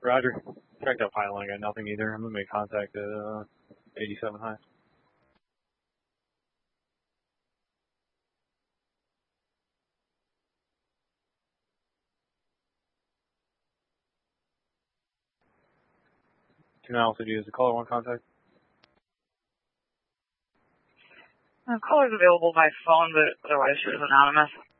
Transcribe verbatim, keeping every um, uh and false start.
Roger. Tracked up Highline, got nothing either. I'm gonna make contact at uh, eighty-seven high. Two nine also use the caller one contact. Uh, caller's available by phone, but otherwise she's anonymous.